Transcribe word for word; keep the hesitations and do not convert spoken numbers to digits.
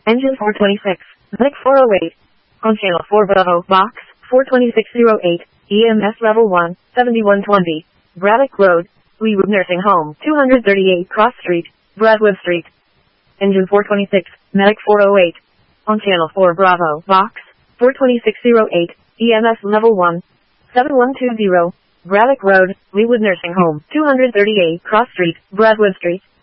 Engine four twenty-six, Medic four oh eight. On channel four Bravo, Box, four twenty-six oh eight, E M S level one, seventy-one twenty, Braddock Road, Leewood Nursing Home, two thirty-eight Cross Street, Bradwood Street. Engine four twenty-six, Medic four oh eight. On channel four Bravo, Box, four twenty-six oh eight, E M S level one, seventy-one twenty, Braddock Road, Leewood Nursing Home, two thirty-eight Cross Street, Bradwood Street.